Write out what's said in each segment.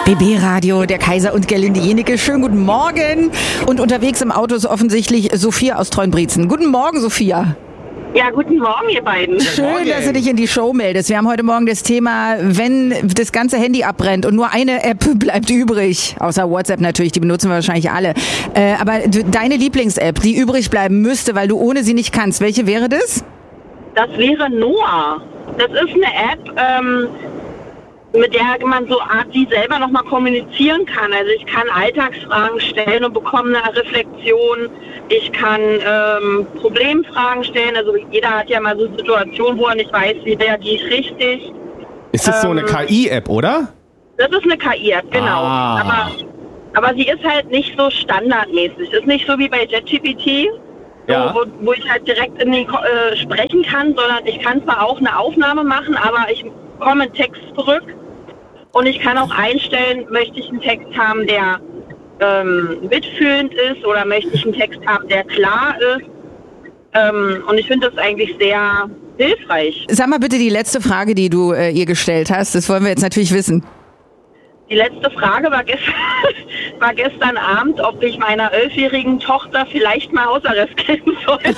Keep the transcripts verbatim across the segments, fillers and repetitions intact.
B B-Radio, der Kaiser und Gerlinde Jenecke. Schönen guten Morgen. Und unterwegs im Auto ist offensichtlich Sophia aus Treuenbrietzen. Guten Morgen, Sophia. Ja, guten Morgen, ihr beiden. Schön, dass du dich in die Show meldest. Wir haben heute Morgen das Thema, wenn das ganze Handy abbrennt und nur eine App bleibt übrig, außer WhatsApp natürlich, die benutzen wir wahrscheinlich alle. Äh, aber deine Lieblings-App, die übrig bleiben müsste, weil du ohne sie nicht kannst, welche wäre das? Das wäre Noah. Das ist eine App, ähm, mit der man so Art wie selber nochmal kommunizieren kann. Also ich kann Alltagsfragen stellen und bekomme eine Reflexion. Ich kann ähm, Problemfragen stellen. Also jeder hat ja mal so Situationen, wo er nicht weiß, wie reagiere ich richtig. Ist das ähm, so eine K I-App, oder? Das ist eine K I-App, genau. Ah. Aber, aber sie ist halt nicht so standardmäßig. Ist nicht so wie bei ChatGPT, Ja. wo, wo ich halt direkt in den äh, sprechen kann, sondern ich kann zwar auch eine Aufnahme machen, aber ich komme einen Text zurück und ich kann auch einstellen, möchte ich einen Text haben, der ähm, mitfühlend ist oder möchte ich einen Text haben, der klar ist. Ähm, und ich finde das eigentlich sehr hilfreich. Sag mal bitte die letzte Frage, die du äh, ihr gestellt hast. Das wollen wir jetzt natürlich wissen. Die letzte Frage war, gest- war gestern Abend, ob ich meiner elfjährigen Tochter vielleicht mal Hausarrest geben sollte.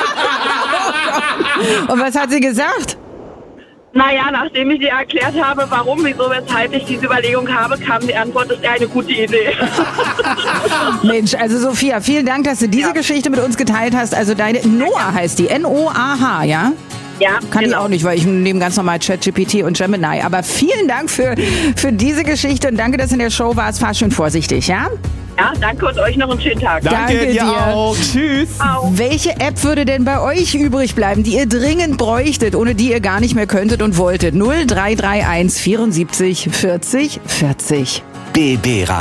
Und was hat sie gesagt? Naja, nachdem ich dir erklärt habe, warum, wieso, weshalb ich diese Überlegung habe, kam die Antwort, das ist eine gute Idee. Mensch, also Sophia, vielen Dank, dass du diese Ja. Geschichte mit uns geteilt hast. Also deine Noah heißt die, N O A H, ja? Ja, Kann genau. ich auch nicht, weil ich nehme ganz normal ChatGPT und Gemini. Aber vielen Dank für, für diese Geschichte und danke, dass du in der Show warst. Fahr schön vorsichtig, ja? Ja, danke und euch noch einen schönen Tag. Danke, Danke dir dir. auch. Tschüss. Ciao. Welche App würde denn bei euch übrig bleiben, die ihr dringend bräuchtet, ohne die ihr gar nicht mehr könntet und wolltet? null drei drei eins vierundsiebzig vierzig vierzig. B B-Radio.